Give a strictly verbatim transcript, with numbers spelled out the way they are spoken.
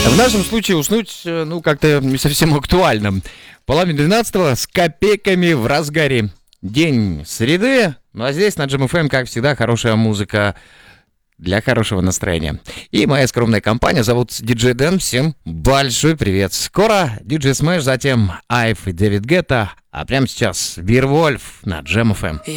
В нашем случае уснуть, ну, как-то не совсем актуально. Половина двенадцатого с копейками в разгаре. День среды. Ну, а здесь на Джем эф эм, как всегда, хорошая музыка для хорошего настроения. И моя скромная компания зовут диджей Дэн. Всем большой привет. Скоро диджей Смэш, затем Айв и Дэвид Гетта. А прямо сейчас Бирвольф на Джем эф эм.